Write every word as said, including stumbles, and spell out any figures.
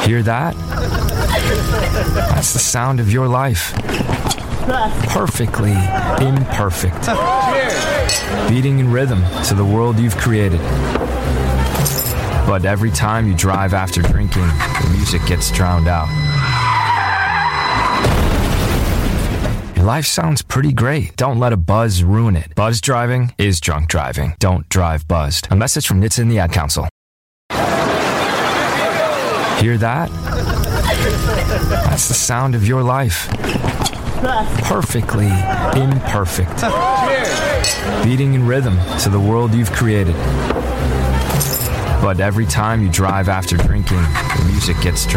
Hear that? That's the sound of your life. Perfectly imperfect. Beating in rhythm to the world you've created. But every time you drive after drinking, the music gets drowned out. Your life sounds pretty great. Don't let a buzz ruin it. Buzz driving is drunk driving. Don't drive buzzed. A message from N H T S A and the Ad Council. Hear that? That's the sound of your life. Perfectly imperfect. Beating in rhythm to the world you've created. But every time you drive after drinking, the music gets drowned